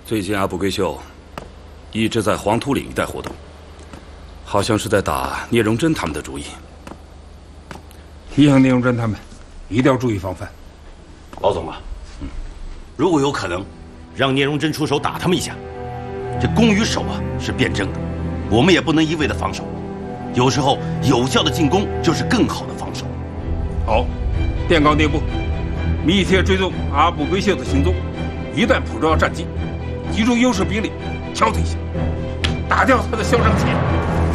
最近阿布归秀一直在黄土岭一带活动，好像是在打聂荣臻他们的主意。 提醒聂荣臻他们，一定要注意防范。 老总啊，如果有可能，让聂荣臻出手打他们一下。这攻与守啊是辩证的，我们也不能一味的防守，有时候有效的进攻就是更好的防守。 好，电告内部，密切追踪阿布归秀的行踪，一旦捕捉到战机，集中优势兵力敲退下，打掉他的嚣张气焰。